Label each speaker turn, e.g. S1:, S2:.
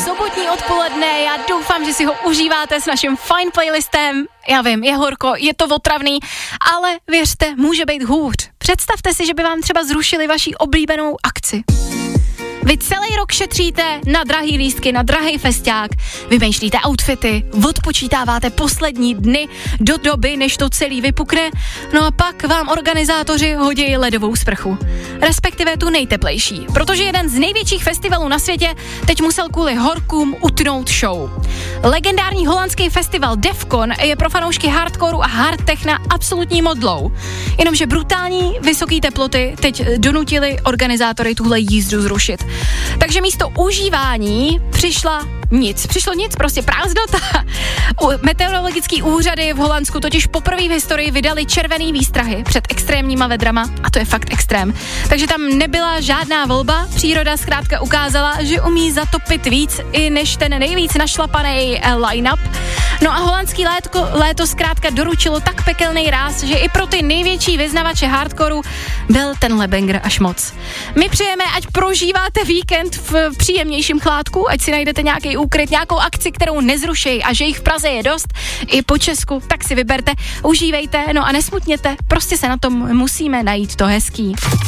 S1: sobotní odpoledne, já doufám, že si ho užíváte s naším fajn playlistem. Já vím, je horko, je to otravný, ale věřte, může být hůř. Představte si, že by vám třeba zrušili vaši oblíbenou akci. Vy celý rok šetříte na drahý lístky, na drahý festiák, vymýšlíte outfity, odpočítáváte poslední dny do doby, než to celý vypukne, no a pak vám organizátoři hodí ledovou sprchu. Respektive tu nejteplejší, protože jeden z největších festivalů na světě teď musel kvůli horkům utnout show. Legendární holandský festival Defcon je pro fanoušky hardcoreu a hardtechna absolutní modlou. Jenomže brutální vysoký teploty teď donutili organizátory tuhle jízdu zrušit. Takže místo užívání přišlo nic, prostě prázdnota. Meteorologický úřady v Holandsku totiž poprvé v historii vydali červený výstrahy před extrémníma vedrama a to je fakt extrém. Takže tam nebyla žádná volba, příroda zkrátka ukázala, že umí zatopit víc i než ten nejvíc našlapaný line-up. No a holandský léto zkrátka doručilo tak pekelný ráz, že i pro ty největší vyznavače hardcoreu byl tenhle banger až moc. My přejeme, ať prožíváte víkend v příjemnějším chládku, ať si najdete nějaký úkryt, nějakou akci, kterou nezrušej a že jich v Praze je dost, i po Česku, tak si vyberte, užívejte, no a nesmutněte, prostě se na tom musíme najít to hezký.